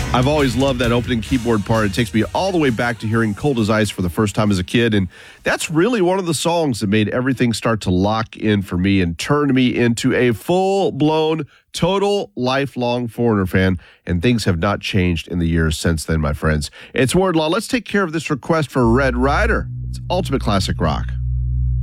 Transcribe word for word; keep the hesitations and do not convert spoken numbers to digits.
I've always loved that opening keyboard part. It takes me all the way back to hearing Cold as Ice for the first time as a kid, and that's really one of the songs that made everything start to lock in for me and turned me into a full-blown, total, lifelong Foreigner fan, and things have not changed in the years since then, my friends. It's Wardlaw. Let's take care of this request for Red Rider. It's Ultimate Classic Rock.